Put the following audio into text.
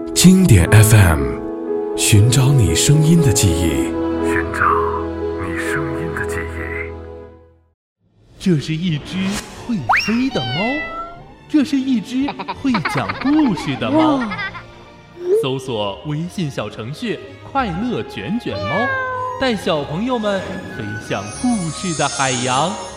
经典 FM， 寻找你声音的记忆，寻找你声音的记忆。 这是一只会飞的猫，这是一只会讲故事的猫。搜索微信小程序快乐卷卷猫，带小朋友们飞向故事的海洋。